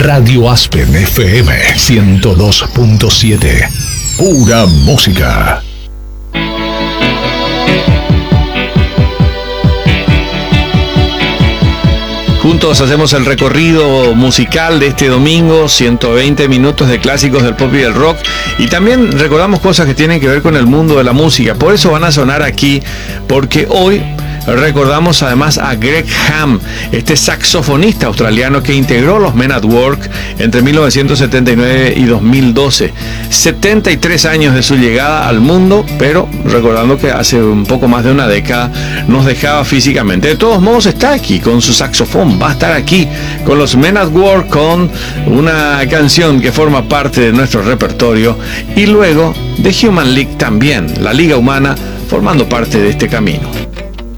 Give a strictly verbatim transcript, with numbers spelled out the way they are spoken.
Radio Aspen F M ciento dos punto siete. Pura música. Juntos hacemos el recorrido musical de este domingo, ciento veinte minutos de clásicos del pop y del rock, y también recordamos cosas que tienen que ver con el mundo de la música. Por eso van a sonar aquí, porque hoy recordamos además a Greg Ham, este saxofonista australiano que integró los Men at Work entre mil novecientos setenta y nueve y dos mil doce. setenta y tres años de su llegada al mundo, pero recordando que hace un poco más de una década nos dejaba físicamente. De todos modos está aquí con su saxofón, va a estar aquí con los Men at Work, con una canción que forma parte de nuestro repertorio, y luego de Human League también, la Liga Humana, formando parte de este camino.